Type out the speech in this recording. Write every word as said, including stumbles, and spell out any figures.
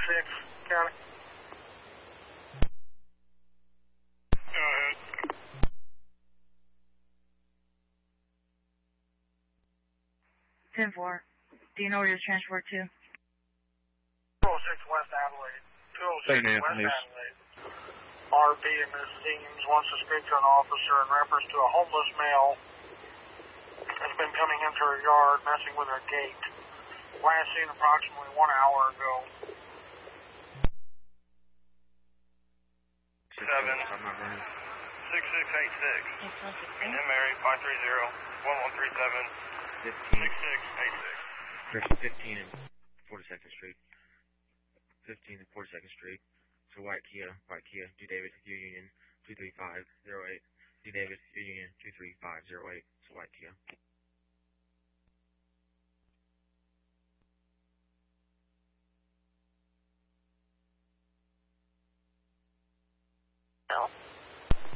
six, County. Go ahead. ten four. Do you know where you're transferred to? two oh six West Adelaide. two oh six West Adelaide. R B and Missus Eames wants to speak to an officer in reference to a homeless male has been coming into her yard, messing with her gate. Last seen approximately one hour ago. Seven six six eight six. And then Mary five three zero one one three seven six six eight six. fifteen and forty-second Street. fifteen and forty-second Street. So White Kia, White Kia, D David, U Union two three five zero eight. D David, U Union two three five zero eight. So White Kia.